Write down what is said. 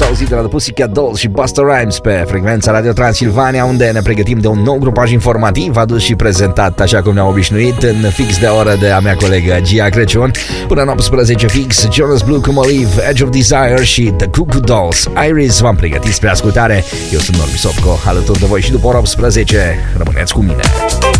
auzit de la The Pussycat Dolls și Busta Rhymes pe frecvența Radio Transilvania, unde ne pregătim de un nou grupaj informativ adus și prezentat așa cum ne-am obișnuit în fix de oră de a mea colegă Gia Crăciun. Până în 18 fix, Jonas Blue cu Maliv, Edge of Desire și The Goo Goo Dolls. Iris v-am pregătit spre ascultare. Eu sunt Norbi Sofco, alături de voi și după ora 18. Rămâneți cu mine.